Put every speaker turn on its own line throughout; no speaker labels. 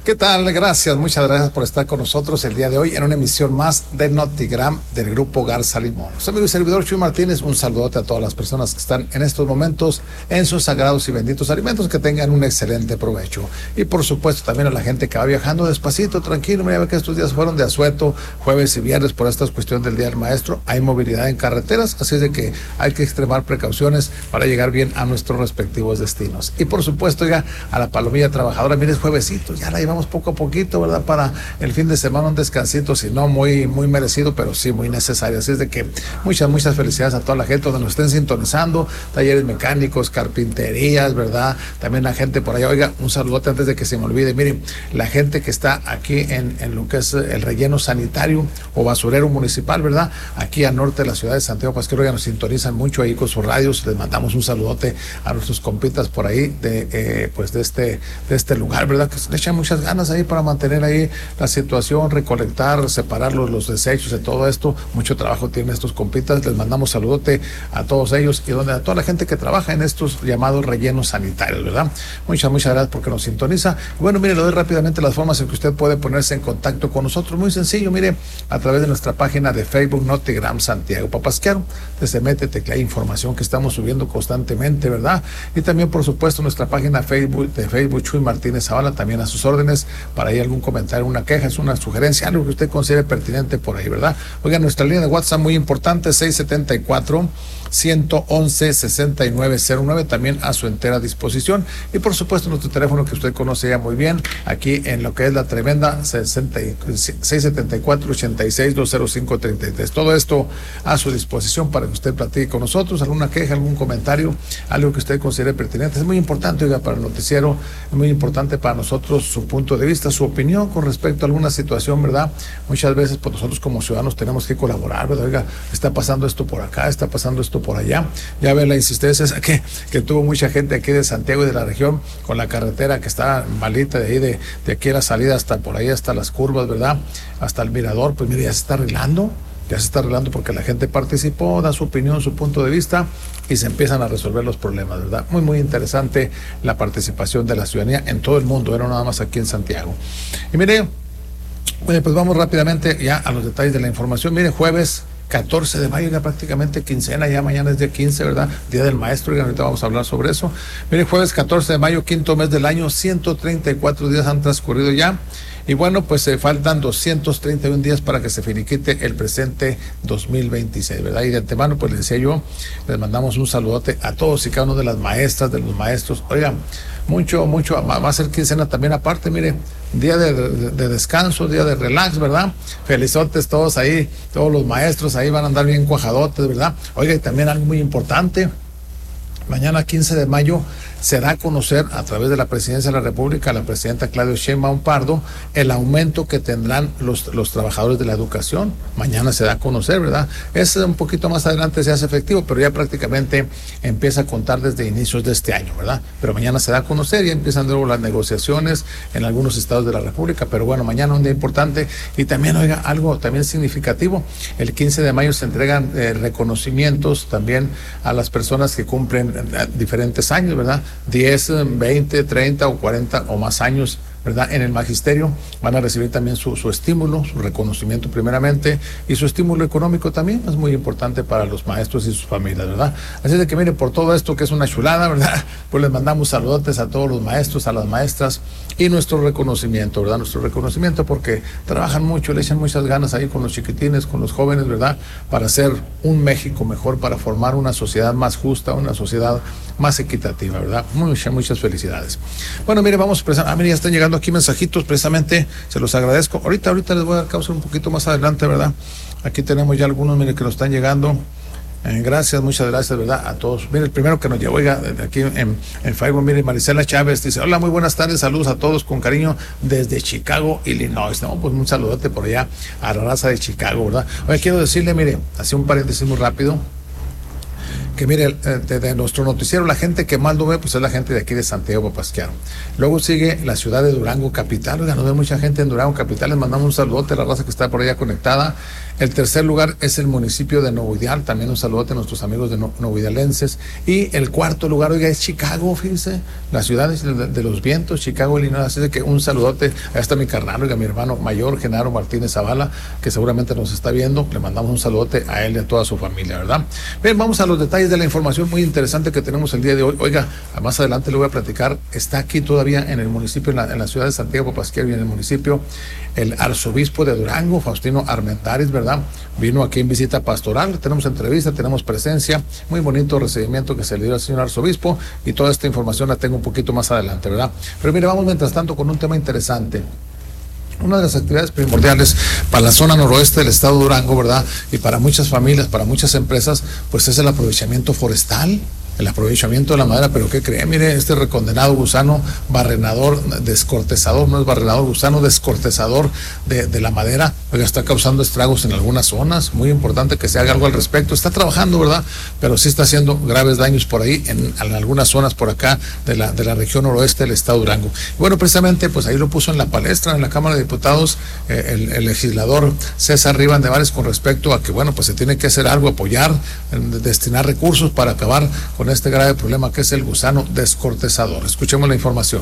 ¿Qué tal? Gracias, muchas gracias por estar con nosotros el día de hoy en una emisión más de Notigram del Grupo Garza Limón. Soy amigo y servidor Chuy Martínez, un saludote a todas las personas que están en estos momentos en sus sagrados y benditos alimentos, que tengan un excelente provecho. Y por supuesto también a la gente que va viajando despacito, tranquilo. Mira que estos días fueron de asueto, jueves y viernes por esta cuestión del Día del Maestro. Hay movilidad en carreteras, así es de que hay que extremar precauciones para llegar bien a nuestros respectivos destinos. Y por supuesto ya a la palomilla trabajadora, mire, es juevesito, ya la llevamos poco a poquito, ¿verdad? Para el fin de semana un descansito, si no muy merecido, pero sí muy necesario. Así es de que muchas felicidades a toda la gente donde nos estén sintonizando, talleres mecánicos, carpinterías, ¿verdad? También la gente por allá. Oiga, un saludote antes de que se me olvide. Miren, la gente que está aquí en lo que es el relleno sanitario o basurero municipal, ¿verdad? Aquí al norte de la ciudad de Santiago Pasquero, ya nos sintonizan mucho ahí con sus radios. Les mandamos un saludote a nuestros compitas por ahí de este lugar, ¿verdad? Que le echan muchas ganas ahí para mantener ahí la situación, recolectar, separar los desechos de todo esto. Mucho trabajo tienen estos compitas. Les mandamos saludote a todos ellos y a toda la gente que trabaja en estos llamados rellenos sanitarios, ¿verdad? Muchas gracias porque nos sintoniza. Bueno, mire, le doy rápidamente las formas en que usted puede ponerse en contacto con nosotros. Muy sencillo, mire, a través de nuestra página de Facebook, Notigram Santiago Papasquiaro. Usted se mete, teclea información que estamos subiendo constantemente, ¿verdad? Y también, por supuesto, nuestra página de Facebook Chuy Martínez Zavala, también a sus órdenes. Para ahí algún comentario, una queja, es una sugerencia, algo que usted considere pertinente por ahí, ¿verdad? Oiga, nuestra línea de WhatsApp muy importante, 674-111-6909, también a su entera disposición. Y por supuesto nuestro teléfono que usted conoce ya muy bien, aquí en lo que es la tremenda 674-86-205-33. Todo esto a su disposición para que usted platique con nosotros, alguna queja, algún comentario, algo que usted considere pertinente. Es muy importante, oiga, para el noticiero, es muy importante para nosotros su punto de vista, su opinión con respecto a alguna situación, ¿verdad? Muchas veces pues nosotros como ciudadanos tenemos que colaborar, ¿verdad? Oiga, está pasando esto por acá, está pasando esto por allá. Ya ve la insistencia esa que tuvo mucha gente aquí de Santiago y de la región con la carretera que está malita de ahí, de aquí a la salida hasta por ahí, hasta las curvas, ¿verdad? Hasta el mirador, pues mire, ya se está arreglando porque la gente participó, da su opinión, su punto de vista y se empiezan a resolver los problemas, ¿verdad? Muy interesante la participación de la ciudadanía en todo el mundo, era nada más aquí en Santiago. Y mire, bueno, pues vamos rápidamente ya a los detalles de la información. Mire, jueves 14 de mayo, ya prácticamente quincena, ya mañana es día 15, ¿verdad? Día del Maestro, y ahorita vamos a hablar sobre eso. Mire, jueves 14 de mayo, quinto mes del año, 134 días han transcurrido ya. Y bueno, pues faltan 231 días para que se finiquite el presente 2026, ¿verdad? Y de antemano, pues les decía yo, les mandamos un saludote a todos y cada uno de las maestras, de los maestros. Oigan, mucho, va a ser quincena también aparte, mire, día de descanso, día de relax, ¿verdad? Felizotes todos ahí, todos los maestros ahí van a andar bien cuajadotes, ¿verdad? Oiga, y también algo muy importante, mañana 15 de mayo se da a conocer a través de la Presidencia de la República, la presidenta Claudia Sheinbaum Pardo, el aumento que tendrán los trabajadores de la educación. Mañana se da a conocer, ¿verdad? Es un poquito más adelante se hace efectivo, pero ya prácticamente empieza a contar desde inicios de este año, ¿verdad? Pero mañana se da a conocer y empiezan luego las negociaciones en algunos estados de la República, pero bueno, mañana un día importante. Y también, oiga, algo también significativo, el 15 de mayo se entregan reconocimientos también a las personas que cumplen diferentes años, ¿verdad? 10, 20, 30 o 40 o más años, ¿verdad? En el magisterio van a recibir también su estímulo, su reconocimiento primeramente y su estímulo económico también, es muy importante para los maestros y sus familias, ¿verdad? Así de que mire, por todo esto que es una chulada, ¿verdad? Pues les mandamos saludotes a todos los maestros, a las maestras y nuestro reconocimiento, ¿verdad? Nuestro reconocimiento porque trabajan mucho, le echan muchas ganas ahí con los chiquitines, con los jóvenes, ¿verdad? Para hacer un México mejor, para formar una sociedad más justa, una sociedad más equitativa, ¿verdad? Muchas felicidades. Bueno, mire, vamos a presentar, mire, ya están llegando aquí mensajitos, precisamente, se los agradezco. Ahorita les voy a dar causa un poquito más adelante, ¿verdad? Aquí tenemos ya algunos, mire, que nos están llegando. Gracias, muchas gracias, ¿verdad? A todos. Mire, el primero que nos llegó, oiga, aquí en Facebook, mire, Marisela Chávez dice: hola, muy buenas tardes, saludos a todos con cariño desde Chicago, Illinois. No, pues un saludote por allá a la raza de Chicago, ¿verdad? Oye, quiero decirle, mire, así un paréntesis muy rápido, que mire, de nuestro noticiero, la gente que más lo ve, pues es la gente de aquí de Santiago Papasquiaro. Luego sigue la ciudad de Durango Capital. Oiga, nos ve mucha gente en Durango Capital. Les mandamos un saludote a la raza que está por allá conectada. El tercer lugar es el municipio de Nuevo Ideal, también un saludote a nuestros amigos de novoidalenses. Y el cuarto lugar, oiga, es Chicago, fíjense, la ciudad de los vientos, Chicago, Illinois. Así de que un saludote, ahí está mi carnal, oiga, mi hermano mayor, Genaro Martínez Zavala, que seguramente nos está viendo. Le mandamos un saludote a él y a toda su familia, ¿verdad? Bien, vamos a los detalles de la información muy interesante que tenemos el día de hoy. Oiga, más adelante le voy a platicar, está aquí todavía en el municipio, en la ciudad de Santiago Papasquiaro y en el municipio, el arzobispo de Durango, Faustino Armendáriz, ¿verdad? Vino aquí en visita pastoral, tenemos entrevista, tenemos presencia, muy bonito recibimiento que se le dio al señor arzobispo, y toda esta información la tengo un poquito más adelante, ¿verdad? Pero mire, vamos mientras tanto con un tema interesante. Una de las actividades primordiales para la zona noroeste del estado de Durango, ¿verdad? Y para muchas familias, para muchas empresas, pues es el aprovechamiento forestal. El aprovechamiento de la madera, pero ¿qué cree? Mire, este recondenado gusano barrenador, descortezador, no es barrenador, gusano descortezador de la madera, oiga, está causando estragos en algunas zonas. Muy importante que se haga algo al respecto. Está trabajando, ¿verdad? Pero sí está haciendo graves daños por ahí, en algunas zonas por acá de la región noroeste del estado de Durango. Y bueno, precisamente, pues ahí lo puso en la palestra, en la Cámara de Diputados, el legislador César Ribandevares, con respecto a que, bueno, pues se tiene que hacer algo, apoyar, destinar recursos para acabar con este grave problema que es el gusano descortezador. Escuchemos la información.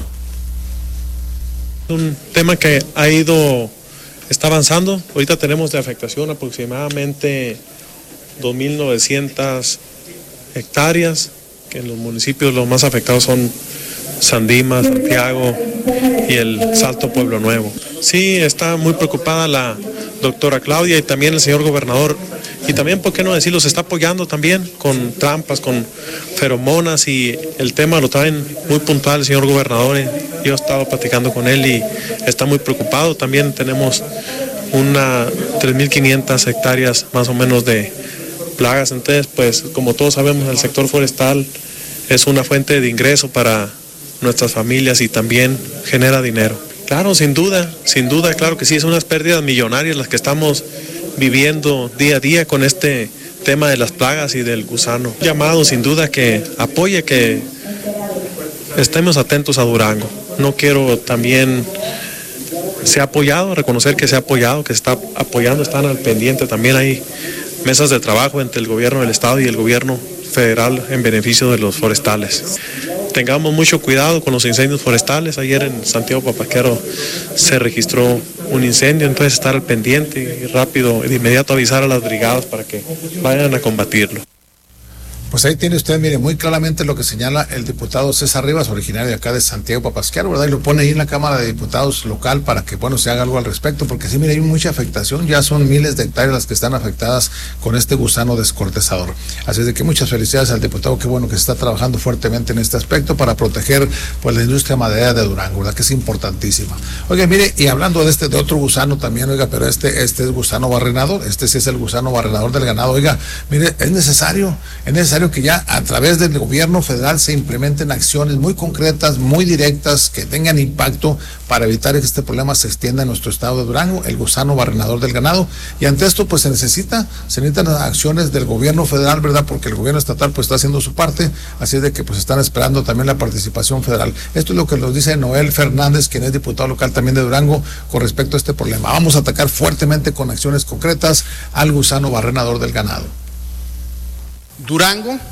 Un tema que está avanzando. Ahorita tenemos de afectación aproximadamente 2.900 hectáreas, que en los municipios los más afectados son Sandima, Santiago y el Salto Pueblo Nuevo. Sí, está muy preocupada la doctora Claudia y también el señor gobernador. Y también, ¿por qué no decirlo? Se está apoyando también con trampas, con feromonas, y el tema lo traen muy puntual el señor gobernador. Yo he estado platicando con él y está muy preocupado. También tenemos 3.500 hectáreas más o menos de plagas. Entonces, pues como todos sabemos, el sector forestal es una fuente de ingreso para nuestras familias y también genera dinero. Claro, sin duda, claro que sí, son unas pérdidas millonarias las que estamos viviendo día a día con este tema de las plagas y del gusano. Llamado sin duda que apoye, que estemos atentos a Durango. No quiero también se ha apoyado, reconocer que se ha apoyado, que se está apoyando, están al pendiente. También hay mesas de trabajo entre el gobierno del estado y el gobierno federal en beneficio de los forestales. Tengamos mucho cuidado con los incendios forestales. Ayer en Santiago Papasquiaro se registró un incendio, entonces estar al pendiente y rápido, de inmediato avisar a las brigadas para que vayan a combatirlo.
Pues ahí tiene usted, mire, muy claramente lo que señala el diputado César Rivas, originario de acá de Santiago Papasquiaro, ¿verdad? Y lo pone ahí en la Cámara de Diputados local para que, bueno, se haga algo al respecto, porque sí, mire, hay mucha afectación, ya son miles de hectáreas las que están afectadas con este gusano descortezador. Así es de que muchas felicidades al diputado, qué bueno que se está trabajando fuertemente en este aspecto para proteger, pues, la industria maderera de Durango, ¿verdad? Que es importantísima. Oiga, mire, y hablando de otro gusano también, oiga, pero este es gusano barrenador, este sí es el gusano barrenador del ganado. Oiga, mire, es necesario que ya a través del gobierno federal se implementen acciones muy concretas, muy directas, que tengan impacto para evitar que este problema se extienda en nuestro estado de Durango, el gusano barrenador del ganado. Y ante esto, pues se necesitan acciones del gobierno federal, ¿verdad? Porque el gobierno estatal pues está haciendo su parte, así es de que pues están esperando también la participación federal. Esto es lo que nos dice Noel Fernández, quien es diputado local también de Durango, con respecto a este problema. Vamos a atacar fuertemente con acciones concretas al gusano barrenador del ganado.
Durango,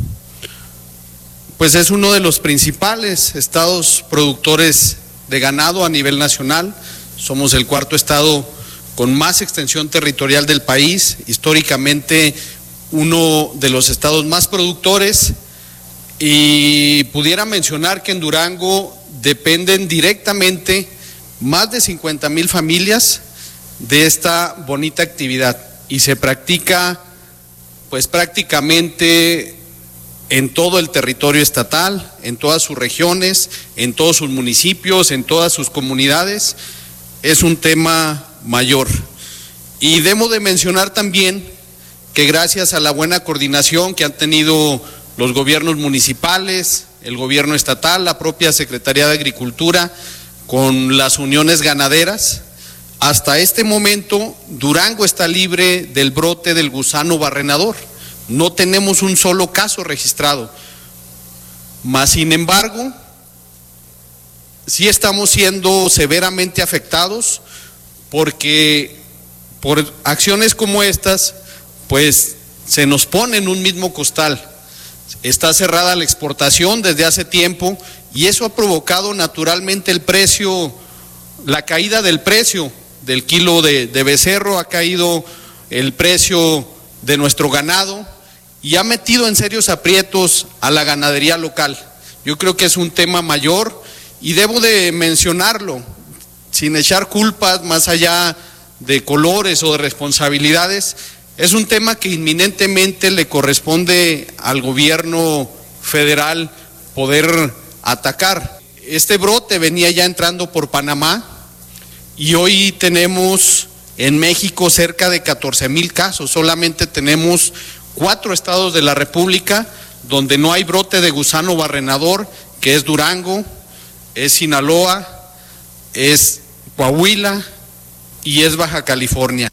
pues es uno de los principales estados productores de ganado a nivel nacional. Somos el cuarto estado con más extensión territorial del país, históricamente uno de los estados más productores, y pudiera mencionar que en Durango dependen directamente más de 50,000 familias de esta bonita actividad, y se practica pues prácticamente en todo el territorio estatal, en todas sus regiones, en todos sus municipios, en todas sus comunidades. Es un tema mayor. Y debo de mencionar también que gracias a la buena coordinación que han tenido los gobiernos municipales, el gobierno estatal, la propia Secretaría de Agricultura, con las uniones ganaderas, hasta este momento Durango está libre del brote del gusano barrenador. No tenemos un solo caso registrado, mas sin embargo, sí estamos siendo severamente afectados porque por acciones como estas, pues se nos pone en un mismo costal. Está cerrada la exportación desde hace tiempo y eso ha provocado naturalmente el precio, la caída del precio del kilo de becerro, ha caído el precio de nuestro ganado y ha metido en serios aprietos a la ganadería local. Yo creo que es un tema mayor y debo de mencionarlo, sin echar culpas más allá de colores o de responsabilidades. Es un tema que inminentemente le corresponde al gobierno federal poder atacar. Este brote venía ya entrando por Panamá y hoy tenemos en México cerca de 14,000 casos. Solamente tenemos 4 estados de la República donde no hay brote de gusano barrenador, que es Durango, es Sinaloa, es Coahuila y es Baja California.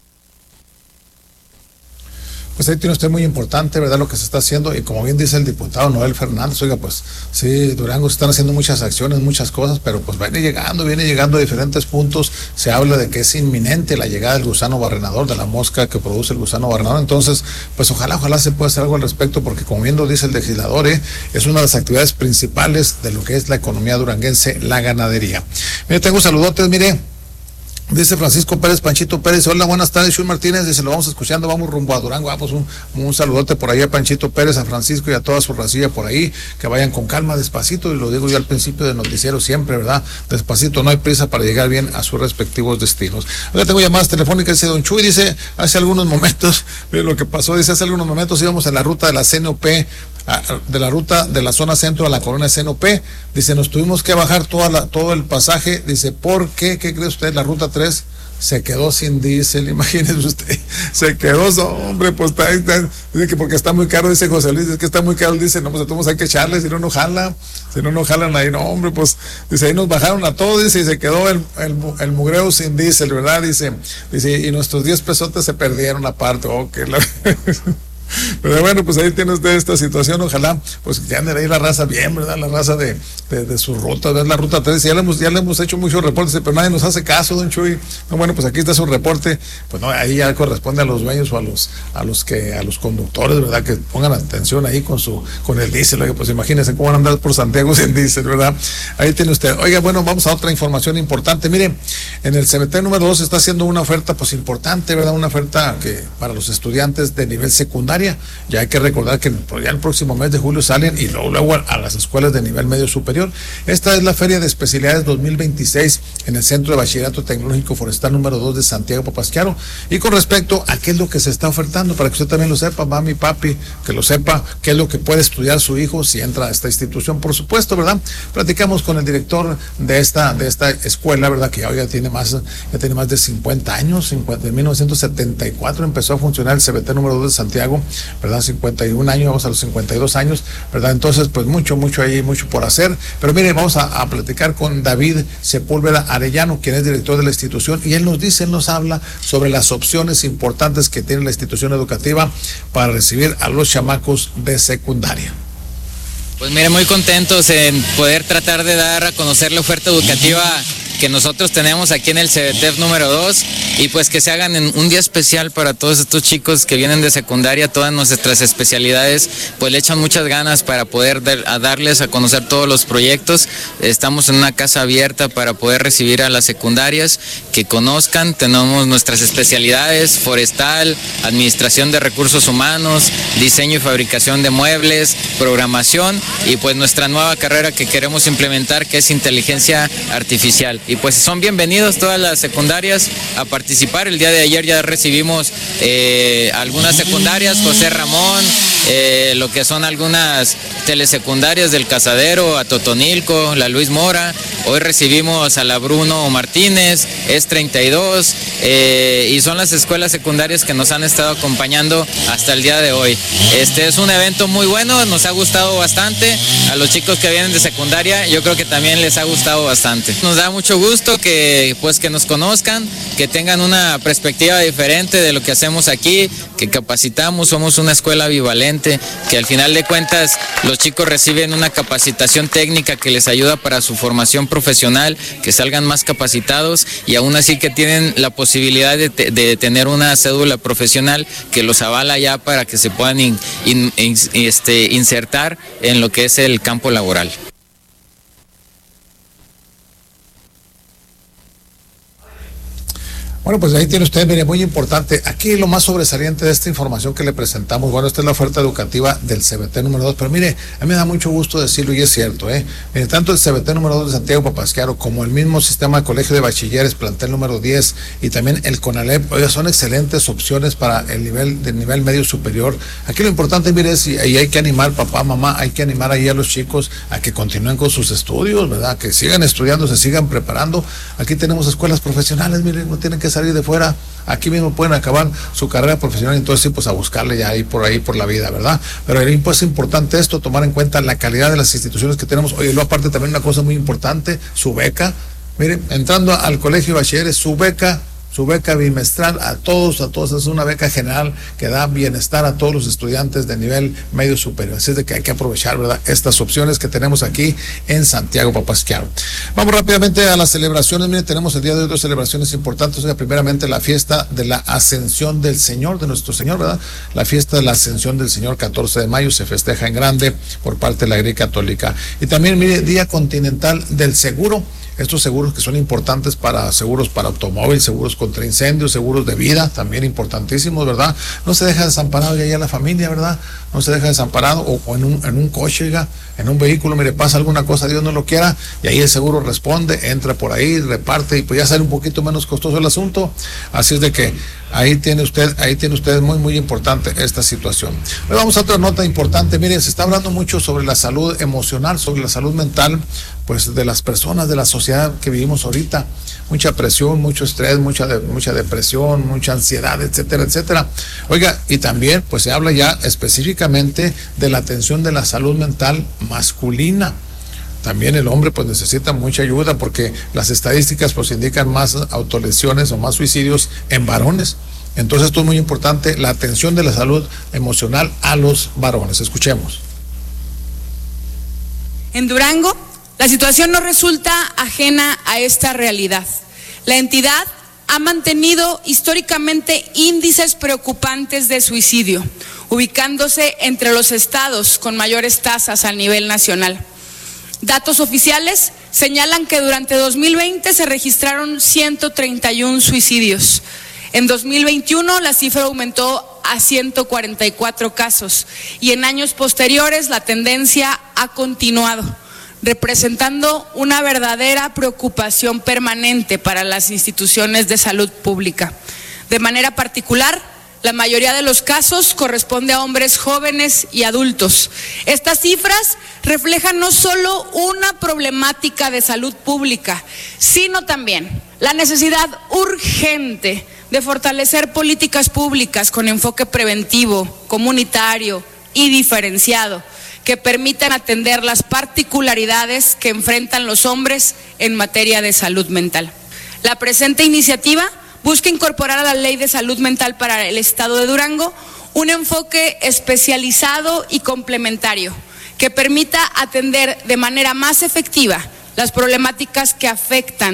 Pues ahí tiene usted muy importante, ¿verdad?, lo que se está haciendo, y como bien dice el diputado Noel Fernández, oiga, pues sí, Durango se están haciendo muchas acciones, muchas cosas, pero pues viene llegando a diferentes puntos. Se habla de que es inminente la llegada del gusano barrenador, de la mosca que produce el gusano barrenador. Entontonces, pues ojalá se pueda hacer algo al respecto, porque como bien lo dice el legislador, es una de las actividades principales de lo que es la economía duranguense, la ganadería. Mire, tengo saludotes, mire. Dice Francisco Pérez, Panchito Pérez, hola, buenas tardes, Chuy Martínez, dice, lo vamos escuchando, vamos rumbo a Durango. Vamos, un saludote por ahí a Panchito Pérez, a Francisco y a toda su racilla por ahí, que vayan con calma, despacito, y lo digo yo al principio del noticiero siempre, ¿verdad? Despacito, no hay prisa para llegar bien a sus respectivos destinos. Ahora tengo llamadas telefónicas, dice don Chuy, dice, hace algunos momentos, mire lo que pasó, dice, hace algunos momentos íbamos en la ruta de la CNOP, de la ruta de la zona centro a la colonia CNOP, dice, nos tuvimos que bajar todo el pasaje, dice, ¿por qué? ¿Qué cree usted? La ruta 3 se quedó sin diésel, imagínese usted, se quedó, hombre, pues dice que porque está muy caro, dice José Luis, es que está muy caro, dice, no, pues a todos hay que echarle, si no jalan ahí, no, hombre, pues, dice, ahí nos bajaron a todos, dice, y se quedó el mugreo sin diésel, ¿verdad? Dice, y nuestros 10 pesotes se perdieron aparte, Pero bueno, pues ahí tiene usted esta situación, ojalá pues que anden ahí la raza bien, ¿verdad? La raza de su ruta, ¿verdad? La ruta 3, ya le hemos hecho muchos reportes, pero nadie nos hace caso, don Chuy. No, bueno, pues aquí está su reporte, pues no, ahí ya corresponde a los dueños o a los conductores, ¿verdad? Que pongan atención ahí con el diésel, oiga, pues imagínense cómo van a andar por Santiago sin diésel, ¿verdad? Ahí tiene usted. Oiga, bueno, vamos a otra información importante. Mire, en el CBT número 2 se está haciendo una oferta pues importante, ¿verdad? Una oferta que para los estudiantes de nivel secundario. Ya hay que recordar que ya el próximo mes de julio salen y luego a las escuelas de nivel medio superior. Esta es la Feria de Especialidades 2026 en el Centro de Bachillerato Tecnológico Forestal número 2 de Santiago Papasquiaro. Y con respecto a qué es lo que se está ofertando, para que usted también lo sepa, mami, papi, que lo sepa, qué es lo que puede estudiar su hijo si entra a esta institución, por supuesto, ¿verdad? Platicamos con el director de esta escuela, ¿verdad? Que ya tiene más de 50 años, en 1974 empezó a funcionar el CBT número 2 de Santiago, ¿verdad? 51 años, vamos a los 52 años, ¿verdad? Entonces, pues mucho ahí, mucho por hacer. Pero mire, vamos a platicar con David Sepúlveda Arellano, quien es director de la institución, y él nos habla sobre las opciones importantes que tiene la institución educativa para recibir a los chamacos de secundaria.
Pues mire, muy contentos en poder tratar de dar a conocer la oferta educativa que nosotros tenemos aquí en el CBTEF número 2 y pues que se hagan en un día especial para todos estos chicos que vienen de secundaria. Todas nuestras especialidades pues le echan muchas ganas para poder darles a conocer todos los proyectos. Estamos en una casa abierta para poder recibir a las secundarias que conozcan. Tenemos nuestras especialidades: forestal, administración de recursos humanos, diseño y fabricación de muebles, programación y pues nuestra nueva carrera que queremos implementar, que es inteligencia artificial. Y pues son bienvenidos todas las secundarias a participar. El día de ayer ya recibimos algunas secundarias, José Ramón, lo que son algunas telesecundarias del Cazadero, a Totonilco, la Luis Mora. Hoy recibimos a la Bruno Martínez, es 32, y son las escuelas secundarias que nos han estado acompañando hasta el día de hoy. Este es un evento muy bueno, nos ha gustado bastante. A los chicos que vienen de secundaria, yo creo que también les ha gustado bastante. Nos da mucho gusto que nos conozcan, que tengan una perspectiva diferente de lo que hacemos aquí, que capacitamos, somos una escuela bivalente, que al final de cuentas los chicos reciben una capacitación técnica que les ayuda para su formación profesional, que salgan más capacitados y aún así que tienen la posibilidad de tener una cédula profesional que los avala ya para que se puedan insertar en lo que es el campo laboral.
Bueno, pues ahí tiene usted, mire, muy importante. Aquí lo más sobresaliente de esta información que le presentamos, bueno, esta es la oferta educativa del CBT número 2, pero mire, a mí me da mucho gusto decirlo y es cierto, Mire, tanto el CBT número 2 de Santiago Papasquiaro como el mismo sistema de colegio de bachilleres, plantel número 10 y también el CONALEP, oiga, son excelentes opciones para el nivel medio superior. Aquí lo importante, mire, es, y hay que animar, papá, mamá, hay que animar ahí a los chicos a que continúen con sus estudios, ¿verdad? Que sigan estudiando, se sigan preparando. Aquí tenemos escuelas profesionales, mire, no tienen que salir de fuera, aquí mismo pueden acabar su carrera profesional y entonces sí, pues a buscarle ya ahí por la vida, ¿verdad? Pero es importante esto, tomar en cuenta la calidad de las instituciones que tenemos. Oye, luego aparte también una cosa muy importante, su beca, miren, entrando al colegio de bachilleres, su beca bimestral a todos, es una beca general que da bienestar a todos los estudiantes de nivel medio superior. Así es de que hay que aprovechar, ¿verdad?, estas opciones que tenemos aquí en Santiago Papasquiaro. Vamos rápidamente a las celebraciones. Mire, tenemos el día de hoy 2 celebraciones importantes. Primeramente la fiesta de la Ascensión del Señor, de nuestro Señor, ¿verdad? La fiesta de la Ascensión del Señor, 14 de mayo, se festeja en grande por parte de la Iglesia Católica. Y también, mire, Día Continental del Seguro. Estos seguros que son importantes para seguros para automóvil, seguros contra incendios, seguros de vida, también importantísimos, ¿verdad? No se deja desamparado ya la familia, ¿verdad? No se deja desamparado o en un coche, oiga, en un vehículo, mire, pasa alguna cosa, Dios no lo quiera, y ahí el seguro responde, entra por ahí, reparte, y pues ya sale un poquito menos costoso el asunto. Así es de que ahí tiene usted muy, muy importante esta situación. Pero vamos a otra nota importante. Mire, se está hablando mucho sobre la salud emocional, sobre la salud mental, pues de las personas, de la sociedad que vivimos ahorita. Mucha presión, mucho estrés, mucha depresión, mucha ansiedad, etcétera, etcétera. Oiga, y también pues se habla ya específicamente de la atención de la salud mental masculina. También el hombre pues necesita mucha ayuda porque las estadísticas pues indican más autolesiones o más suicidios en varones. Entonces esto es muy importante, la atención de la salud emocional a los varones. Escuchemos.
En Durango, la situación no resulta ajena a esta realidad. La entidad ha mantenido históricamente índices preocupantes de suicidio, ubicándose entre los estados con mayores tasas a nivel nacional. Datos oficiales señalan que durante 2020 se registraron 131 suicidios. En 2021 la cifra aumentó a 144 casos y en años posteriores la tendencia ha continuado, representando una verdadera preocupación permanente para las instituciones de salud pública. De manera particular, la mayoría de los casos corresponde a hombres jóvenes y adultos. Estas cifras reflejan no solo una problemática de salud pública, sino también la necesidad urgente de fortalecer políticas públicas con enfoque preventivo, comunitario y diferenciado, que permitan atender las particularidades que enfrentan los hombres en materia de salud mental. La presente iniciativa busca incorporar a la Ley de Salud Mental para el Estado de Durango un enfoque especializado y complementario que permita atender de manera más efectiva las problemáticas que afectan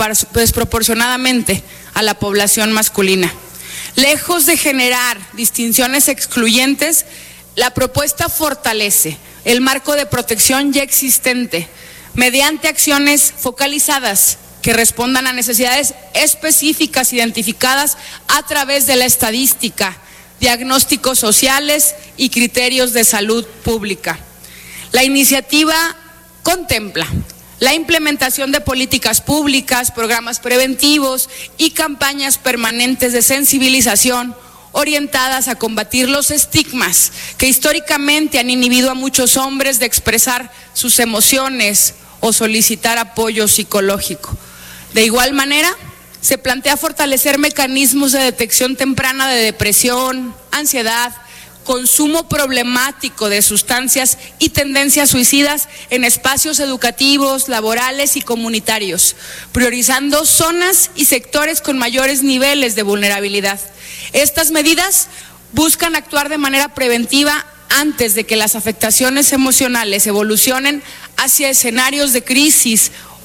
desproporcionadamente a la población masculina. Lejos de generar distinciones excluyentes, la propuesta fortalece el marco de protección ya existente mediante acciones focalizadas que respondan a necesidades específicas identificadas a través de la estadística, diagnósticos sociales y criterios de salud pública. La iniciativa contempla la implementación de políticas públicas, programas preventivos y campañas permanentes de sensibilización orientadas a combatir los estigmas que históricamente han inhibido a muchos hombres de expresar sus emociones o solicitar apoyo psicológico. De igual manera, se plantea fortalecer mecanismos de detección temprana de depresión, ansiedad, consumo problemático de sustancias y tendencias suicidas en espacios educativos, laborales y comunitarios, priorizando zonas y sectores con mayores niveles de vulnerabilidad. Estas medidas buscan actuar de manera preventiva antes de que las afectaciones emocionales evolucionen hacia escenarios de crisis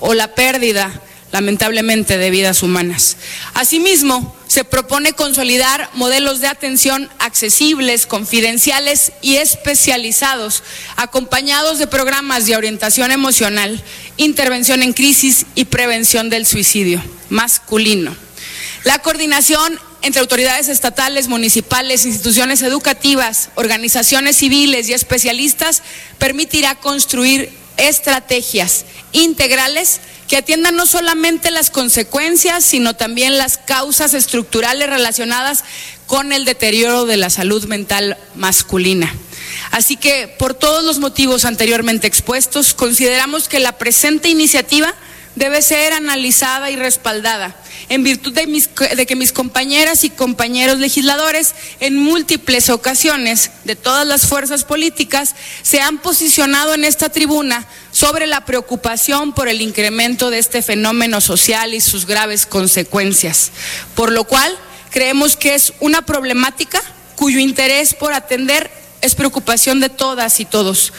o la pérdida, lamentablemente, de vidas humanas. Asimismo, se propone consolidar modelos de atención accesibles, confidenciales y especializados, acompañados de programas de orientación emocional, intervención en crisis y prevención del suicidio masculino. La coordinación entre autoridades estatales, municipales, instituciones educativas, organizaciones civiles y especialistas permitirá construir estrategias integrales que atiendan no solamente las consecuencias, sino también las causas estructurales relacionadas con el deterioro de la salud mental masculina. Así que, por todos los motivos anteriormente expuestos, consideramos que la presente iniciativa debe ser analizada y respaldada, en virtud de que mis compañeras y compañeros legisladores en múltiples ocasiones de todas las fuerzas políticas se han posicionado en esta tribuna sobre la preocupación por el incremento de este fenómeno social y sus graves consecuencias, por lo cual creemos que es una problemática cuyo interés por atender es preocupación de todas y todos.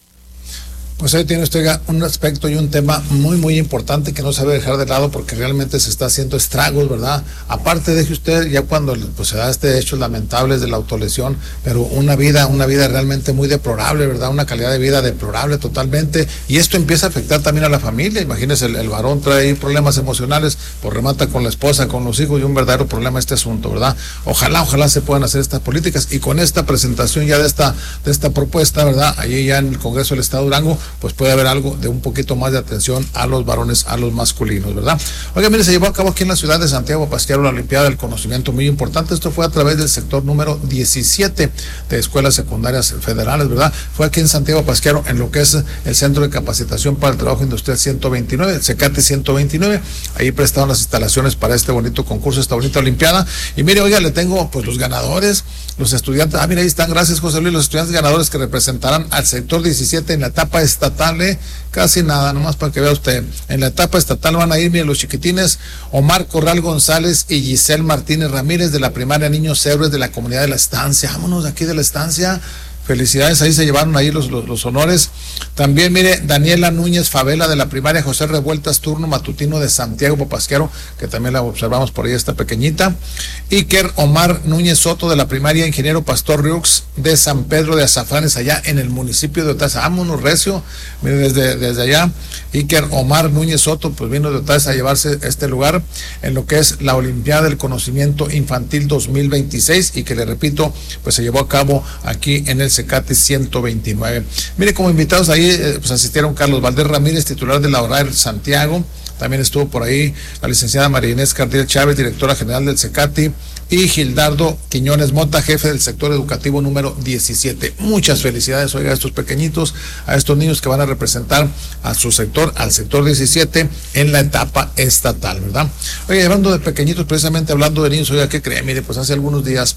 Pues ahí tiene usted un aspecto y un tema muy importante que no se debe dejar de lado, porque realmente se está haciendo estragos, ¿verdad? Aparte, deje usted, ya cuando pues se da hechos lamentables de la autolesión, pero una vida realmente muy deplorable, ¿verdad? Una calidad de vida deplorable totalmente, y esto empieza a afectar también a la familia. Imagínese, el varón trae ahí problemas emocionales, pues remata con la esposa, con los hijos, y un verdadero problema este asunto, ¿verdad? Ojalá se puedan hacer estas políticas, y con esta presentación ya de esta propuesta, ¿verdad? Allí ya en el Congreso del Estado de Durango, pues puede haber algo de un poquito más de atención a los varones, a los masculinos, ¿verdad? Oiga, mire, se llevó a cabo aquí en la ciudad de Santiago Pasquero la Olimpiada del Conocimiento, muy importante. Esto fue a través del sector número 17 de escuelas secundarias federales, ¿verdad? Fue aquí en Santiago Pasquero, en lo que es el Centro de Capacitación para el Trabajo Industrial 129, el CECATI 129. Ahí prestaron las instalaciones para este bonito concurso, esta bonita Olimpiada. Y mire, oiga, le tengo pues los ganadores, los estudiantes. Mira, ahí están, gracias José Luis, los estudiantes ganadores que representarán al sector 17 en la etapa estatal, casi nada, nomás para que vea usted. En la etapa estatal van a ir, miren, los chiquitines Omar Corral González y Giselle Martínez Ramírez de la primaria Niños Héroes de la comunidad de La Estancia. Vámonos de aquí de La Estancia. Felicidades, ahí se llevaron ahí los honores. También, mire, Daniela Núñez Favela de la primaria José Revueltas Turno Matutino de Santiago Papasquero, que también la observamos por ahí, esta pequeñita. Iker Omar Núñez Soto de la primaria Ingeniero Pastor Riux de San Pedro de Azafranes, allá en el municipio de Otaza. Vámonos, recio, mire, desde allá. Iker Omar Núñez Soto, pues vino de Otaza a llevarse este lugar en lo que es la Olimpiada del Conocimiento Infantil 2026, y que, le repito, pues se llevó a cabo aquí en el CECATI 129. Mire, como invitados ahí pues asistieron Carlos Valdés Ramírez, titular de la ORAER Santiago. También estuvo por ahí la licenciada María Inés Cardiel Chávez, directora general del CECATI, y Gildardo Quiñones Mota, jefe del sector educativo número 17. Muchas felicidades, oiga, a estos pequeñitos, a estos niños que van a representar a su sector, al sector 17 en la etapa estatal, ¿verdad? Oiga, hablando de pequeñitos, precisamente hablando de niños, oiga, ¿qué creen? Mire, pues hace algunos días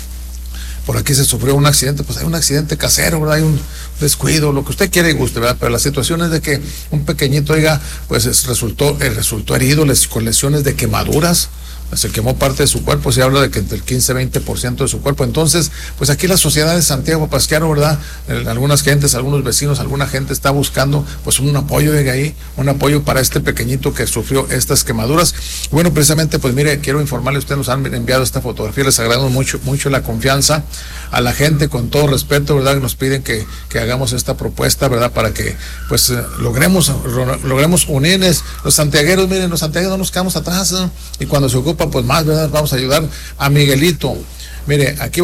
por aquí se sufrió un accidente, pues hay un accidente casero, ¿verdad? Hay un descuido, lo que usted quiera y guste, ¿verdad? Pero la situación es de que un pequeñito, oiga, pues resultó herido con lesiones de quemaduras. Se quemó parte de su cuerpo, se habla de que entre el 15-20% de su cuerpo. Entonces, pues aquí la sociedad de Santiago Pasquero, ¿verdad? Algunas gentes, algunos vecinos, alguna gente está buscando pues un apoyo de ahí, un apoyo para este pequeñito que sufrió estas quemaduras. Bueno, precisamente, pues mire, quiero informarle, ustedes nos han enviado esta fotografía, les agradecemos mucho la confianza a la gente, con todo respeto, ¿verdad? Nos piden que hagamos esta propuesta, ¿verdad? Para que pues logremos unirnos. Los santiagueros, miren, los santiagueros no nos quedamos atrás, ¿no? Y cuando se ocupa pues más, ¿verdad? Vamos a ayudar a Miguelito. Mire, aquí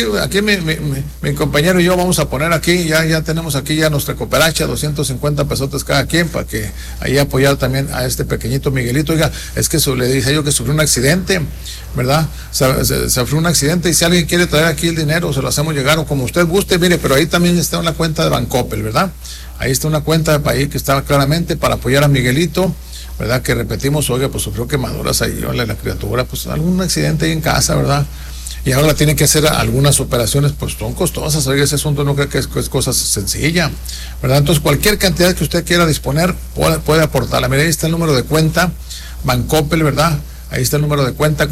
mi compañero y yo vamos a poner aquí, ya tenemos aquí ya nuestra cooperacha, 250 pesotes cada quien, para que ahí apoyar también a este pequeñito Miguelito. Oiga, es que le dije yo que sufrió un accidente, ¿verdad? Se sufrió un accidente, y si alguien quiere traer aquí el dinero, se lo hacemos llegar, o como usted guste, mire, pero ahí también está una cuenta de Bancoppel, ¿verdad? Ahí está una cuenta ahí que está claramente para apoyar a Miguelito, ¿verdad? Que repetimos, oiga, pues sufrió quemaduras ahí, la criatura, pues algún accidente ahí en casa, ¿verdad? Y ahora tiene que hacer algunas operaciones, pues son costosas, oiga, ese asunto no creo que es cosa sencilla, ¿verdad? Entonces cualquier cantidad que usted quiera disponer, puede aportarla. Mire, ahí está el número de cuenta, Bancoppel, ¿verdad? Ahí está el número de cuenta,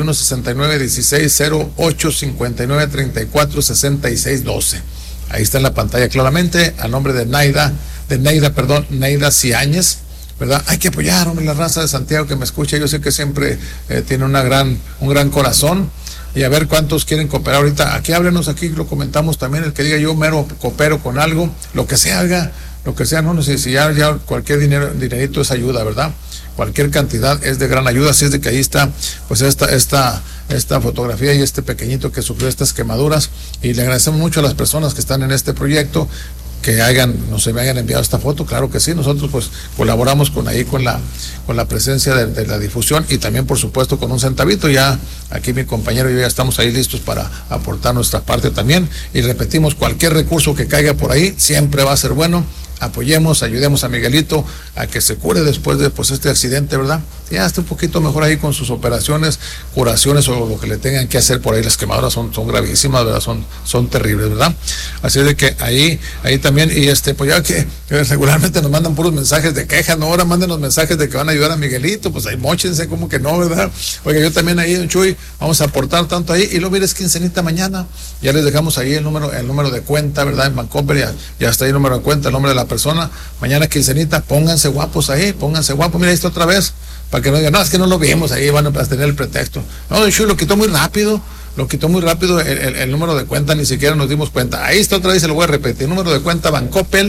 4169-1608-59-34-66-12. Ahí está en la pantalla claramente, a nombre de Neida Ciáñez, ¿verdad? Hay que apoyar, hombre, la raza de Santiago que me escucha, yo sé que siempre tiene un gran corazón. Y a ver cuántos quieren cooperar ahorita. Aquí háblenos, aquí lo comentamos también, el que diga yo mero coopero con algo, lo que se haga, lo que sea, no sé si ya cualquier dinerito es ayuda, ¿verdad? Cualquier cantidad es de gran ayuda, así es de que ahí está, pues esta fotografía y este pequeñito que sufrió estas quemaduras, y le agradecemos mucho a las personas que están en este proyecto, que me hayan enviado esta foto, claro que sí, nosotros pues colaboramos con la presencia de la difusión, y también por supuesto con un centavito. Ya aquí mi compañero y yo ya estamos ahí listos para aportar nuestra parte también, y repetimos, cualquier recurso que caiga por ahí siempre va a ser bueno. Apoyemos, ayudemos a Miguelito a que se cure después de este accidente, ¿verdad? Ya esté un poquito mejor ahí con sus operaciones, curaciones o lo que le tengan que hacer por ahí. Las quemaduras son gravísimas, ¿verdad? Son terribles, ¿verdad? Así de que ahí también, y pues ya que regularmente nos mandan puros mensajes de queja, no, ahora manden los mensajes de que van a ayudar a Miguelito, pues ahí móchense, como que no, ¿verdad? Oiga, yo también ahí, don Chuy, vamos a aportar tanto ahí, y luego mire, es quincenita mañana, ya les dejamos ahí el número de cuenta, ¿verdad? En Bancomer ya está ahí el número de cuenta, el nombre de la persona. Mañana quincenita, pónganse guapos ahí, mira, ahí está otra vez, para que no digan, no, es que no lo vimos ahí, van a tener el pretexto. No, don Chuy lo quitó muy rápido el número de cuenta, ni siquiera nos dimos cuenta. Ahí está otra vez, se lo voy a repetir, número de cuenta Bancoppel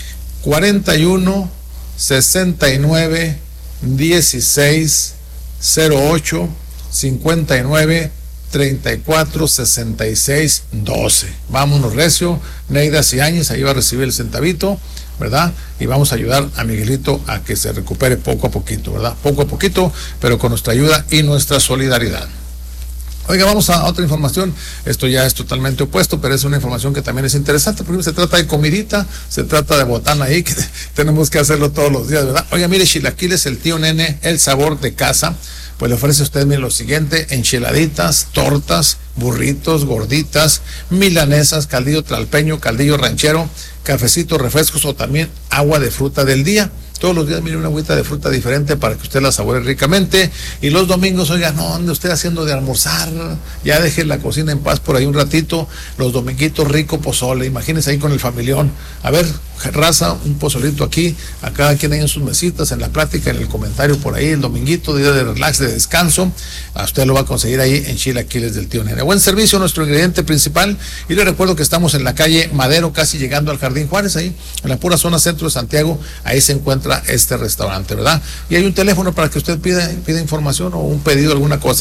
41 69 16 08 59 34 66 12. Vámonos recio, Neida Ciáñez, ahí va a recibir el centavito, ¿verdad? Y vamos a ayudar a Miguelito a que se recupere poco a poquito, ¿verdad? Poco a poquito, pero con nuestra ayuda y nuestra solidaridad. Oiga, vamos a otra información. Esto ya es totalmente opuesto, pero es una información que también es interesante, porque se trata de comidita, se trata de botana ahí, que tenemos que hacerlo todos los días, ¿verdad? Oiga, mire, Chilaquiles, el tío Nene, el sabor de casa, pues le ofrece a usted, mire, lo siguiente: enchiladitas, tortas, burritos, gorditas, milanesas, caldillo tlalpeño, caldillo ranchero, cafecito, refrescos o también agua de fruta del día. Todos los días, mire, una agüita de fruta diferente para que usted la saboree ricamente. Y los domingos, oiga, no ande usted haciendo de almorzar, ya deje la cocina en paz por ahí un ratito. Los dominguitos, rico pozole, imagínense ahí con el familión. A ver, raza, un pozolito aquí, a cada quien ahí en sus mesitas, en la plática, en el comentario por ahí, el dominguito, día de relax, de descanso. A usted lo va a conseguir ahí en Chilaquiles del tío Nene. Buen servicio, nuestro ingrediente principal. Y le recuerdo que estamos en la calle Madero, casi llegando al Jardín Juárez, ahí en la pura zona centro de Santiago. Ahí se encuentra este restaurante, ¿verdad? Y hay un teléfono para que usted pida información o un pedido, alguna cosa: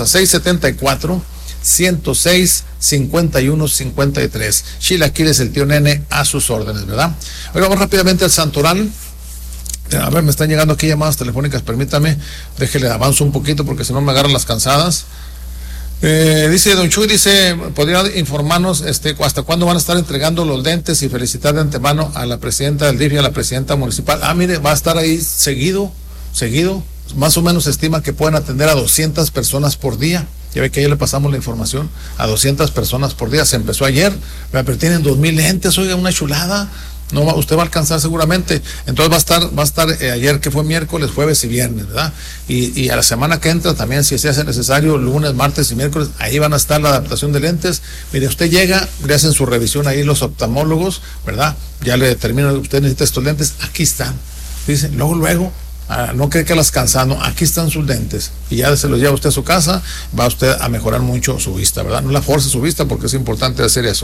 674-106-5153. Chilaquiles el tío Nene, a sus órdenes, ¿verdad? Hoy vamos rápidamente al santoral. A ver, me están llegando aquí llamadas telefónicas, permítame, déjele avanzo un poquito porque si no me agarran las cansadas. Dice don Chuy, ¿podría informarnos hasta cuándo van a estar entregando los lentes y felicitar de antemano a la presidenta del DIF y a la presidenta municipal? Mire, va a estar ahí seguido, más o menos se estima que pueden atender a 200 personas por día. Ya ve que ayer le pasamos la información, a 200 personas por día, se empezó ayer, pero tienen 2,000 lentes, oiga, una chulada. No, usted va a alcanzar seguramente. Entonces va a estar ayer, que fue miércoles, jueves y viernes, ¿verdad? Y a la semana que entra también, si se hace necesario, lunes, martes y miércoles, ahí van a estar la adaptación de lentes. Mire, usted llega, le hacen su revisión ahí los oftalmólogos, ¿verdad? Ya le determinan, usted necesita estos lentes, aquí están. Dice, luego, no cree que las cansando, aquí están sus lentes, y ya se los lleva usted a su casa, va usted a mejorar mucho su vista, ¿verdad? No la force su vista, porque es importante hacer eso.